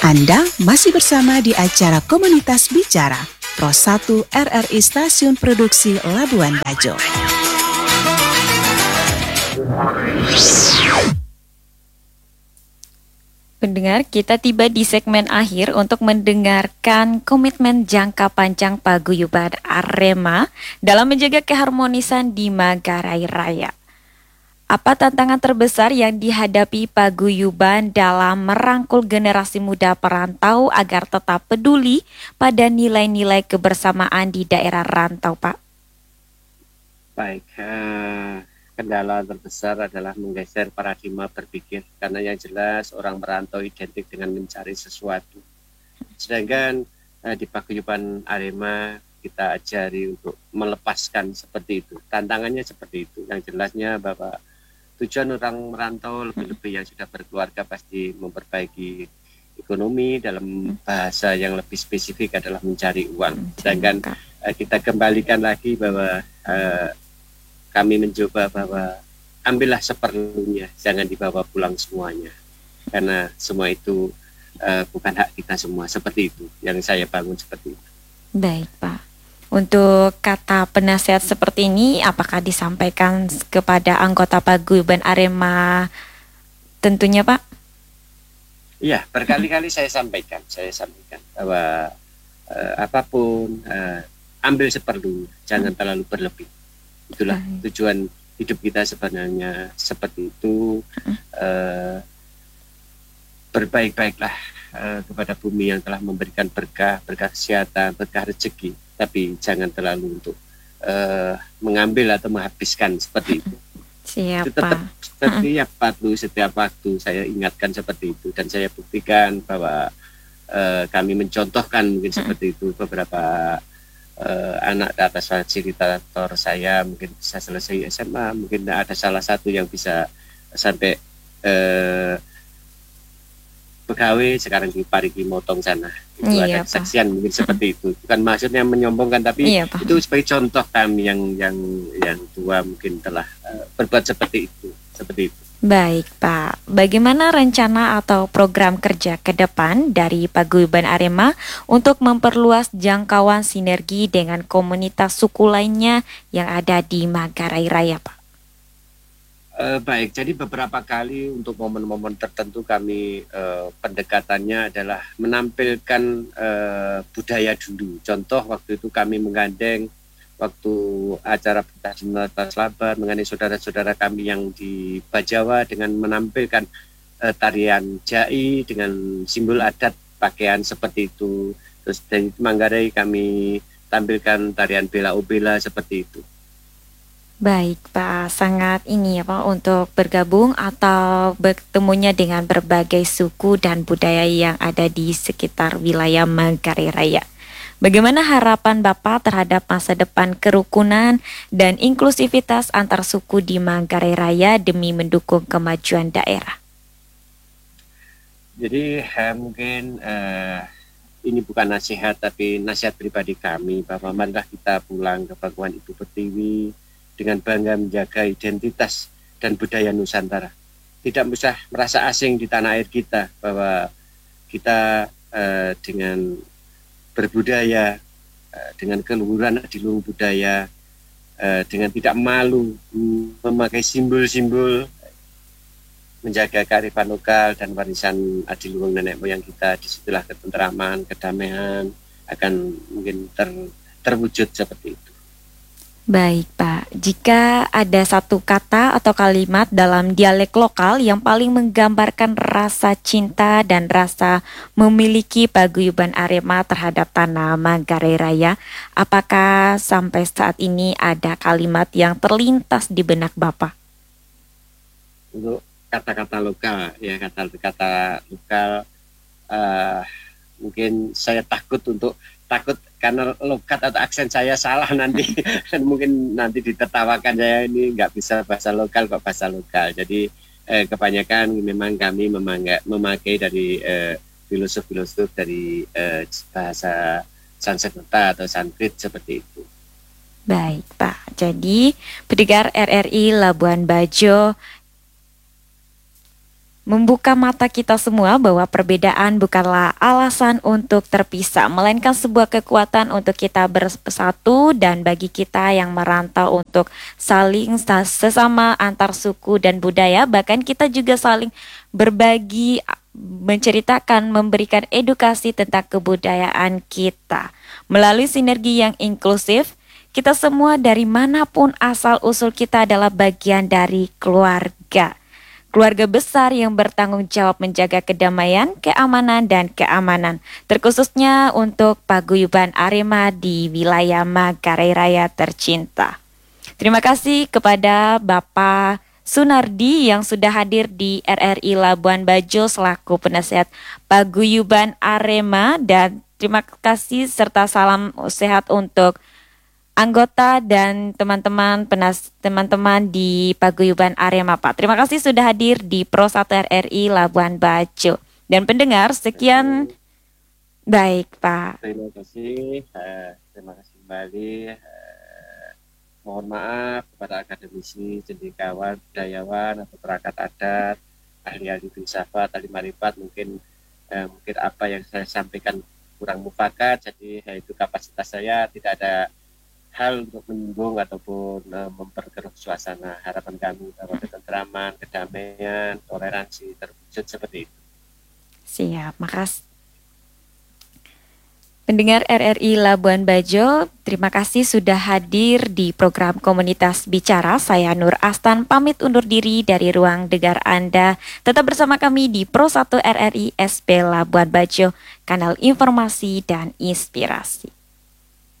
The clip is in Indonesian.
Anda masih bersama di acara Komunitas Bicara, Pro 1 RRI Stasiun Produksi Labuan Bajo. Pendengar, kita tiba di segmen akhir untuk mendengarkan komitmen jangka panjang Paguyuban Arema dalam menjaga keharmonisan di Manggarai Raya. Apa tantangan terbesar yang dihadapi Paguyuban dalam merangkul generasi muda perantau agar tetap peduli pada nilai-nilai kebersamaan di daerah rantau, Pak? Baik, kendala terbesar adalah menggeser paradigma berpikir, karena yang jelas orang merantau identik dengan mencari sesuatu. Sedangkan di Paguyuban Arema kita ajari untuk melepaskan seperti itu. Tantangannya seperti itu. Yang jelasnya bahwa tujuan orang merantau lebih-lebih yang sudah berkeluarga pasti memperbaiki ekonomi, dalam bahasa yang lebih spesifik adalah mencari uang. Sedangkan kita kembalikan lagi bahwa kami mencoba bahwa ambillah seperlunya, jangan dibawa pulang semuanya. Karena semua itu bukan hak kita semua, seperti itu yang saya bangun seperti itu. Baik, Pak. Untuk kata penasehat seperti ini, apakah disampaikan kepada anggota Paguyuban Arema tentunya, Pak? Iya, berkali-kali saya sampaikan bahwa apapun ambil seperlunya, jangan terlalu berlebih. Itulah tujuan hidup kita sebenarnya seperti itu. Berbaik-baiklah kepada bumi yang telah memberikan berkah kesehatan, berkah rezeki, tapi jangan terlalu untuk mengambil atau menghabiskan seperti itu. Siapa? Itu tetap setiap waktu saya ingatkan seperti itu, dan saya buktikan bahwa kami mencontohkan mungkin seperti itu. Beberapa anak di atas fasilitator saya mungkin bisa selesai SMA, mungkin ada salah satu yang bisa sampai pegawai sekarang di Parigi Motong sana. Itu ada kesaksian mungkin seperti itu. Bukan maksudnya menyombongkan, tapi itu sebagai contoh kami yang tua mungkin telah berbuat seperti itu. Baik, Pak. Bagaimana rencana atau program kerja ke depan dari Paguyuban Arema untuk memperluas jangkauan sinergi dengan komunitas suku lainnya yang ada di Manggarai Raya, Pak? Baik, jadi beberapa kali untuk momen-momen tertentu kami pendekatannya adalah menampilkan budaya dulu. Contoh waktu itu kami menggandeng waktu acara Pentas Labar mengenai saudara-saudara kami yang di Bajawa dengan menampilkan tarian jai dengan simbol adat pakaian seperti itu. Terus dari Manggarai kami tampilkan tarian bela obela seperti itu. Baik, Pak, sangat ini ya Pak untuk bergabung atau bertemunya dengan berbagai suku dan budaya yang ada di sekitar wilayah Manggarai Raya. Bagaimana harapan Bapak terhadap masa depan kerukunan dan inklusivitas antar suku di Manggarai Raya demi mendukung kemajuan daerah? Jadi mungkin ini bukan nasihat, tapi nasihat pribadi kami bahwa marilah kita pulang ke pangkuan Ibu Pertiwi dengan bangga menjaga identitas dan budaya Nusantara. Tidak usah merasa asing di tanah air kita, bahwa kita dengan berbudaya, dengan keluhuran di luhur budaya, dengan tidak malu memakai simbol-simbol, menjaga kearifan lokal dan warisan adiluhung nenek moyang kita. Disitulah ketentraman, kedamaian akan mungkin terwujud seperti itu. Baik, Pak. Jika ada satu kata atau kalimat dalam dialek lokal yang paling menggambarkan rasa cinta dan rasa memiliki Paguyuban Arema terhadap tanah Manggarai Raya, apakah sampai saat ini ada kalimat yang terlintas di benak Bapak? Untuk kata-kata lokal, ya kata-kata lokal, mungkin saya takut karena lokat atau aksen saya salah nanti dan mungkin nanti ditertawakan saya ini nggak bisa bahasa lokal kok bahasa lokal. Jadi kebanyakan memang kami memakai dari filosof-filosof dari bahasa Sanskerta atau Sanskrit seperti itu. Baik, Pak. Jadi pendengar RRI Labuan Bajo, membuka mata kita semua bahwa perbedaan bukanlah alasan untuk terpisah, melainkan sebuah kekuatan untuk kita bersatu, dan bagi kita yang merantau untuk saling sesama antar suku dan budaya, bahkan kita juga saling berbagi, menceritakan, memberikan edukasi tentang kebudayaan kita. Melalui sinergi yang inklusif, kita semua dari manapun asal usul kita adalah bagian dari keluarga. Keluarga besar yang bertanggung jawab menjaga kedamaian, keamanan, dan keamanan. Terkhususnya untuk Paguyuban Arema di wilayah Manggarai Raya tercinta. Terima kasih kepada Bapak Sunardi yang sudah hadir di RRI Labuan Bajo selaku penasihat Paguyuban Arema, dan terima kasih serta salam sehat untuk anggota dan teman-teman di Paguyuban Arema, Pak. Terima kasih sudah hadir di Pro 1 RRI Labuan Bajo. Dan pendengar, sekian. Baik, Pak. Terima kasih kembali. Mohon maaf kepada akademisi, cendekiawan, budayawan, atau perangkat adat, ahli-ahli filsafat, ahli marifat, mungkin apa yang saya sampaikan kurang mufakat, jadi itu kapasitas saya, tidak ada hal untuk menyinggung ataupun memperkeruh suasana. Harapan kami bahwa ketentraman, kedamaian, toleransi terwujud seperti itu. Siap, makasih. Pendengar RRI Labuan Bajo, terima kasih sudah hadir di program Komunitas Bicara. Saya Nur Astan pamit undur diri dari ruang dengar Anda. Tetap bersama kami di Pro 1 RRI SP Labuan Bajo, kanal informasi dan inspirasi.